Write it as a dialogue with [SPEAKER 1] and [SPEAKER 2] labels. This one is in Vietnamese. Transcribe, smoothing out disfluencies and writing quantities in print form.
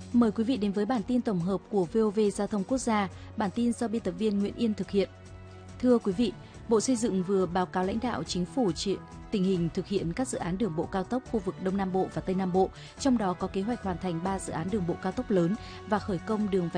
[SPEAKER 1] Mời quý vị đến với bản tin tổng hợp của VOV Giao thông Quốc gia, bản tin do biên tập viên Nguyễn Yên thực hiện. Thưa quý vị, Bộ Xây dựng vừa báo cáo lãnh đạo Chính phủ tình hình thực hiện các dự án đường bộ cao tốc khu vực Đông Nam Bộ và Tây Nam Bộ, trong đó có kế hoạch hoàn thành 3 dự án đường bộ cao tốc lớn và khởi công đường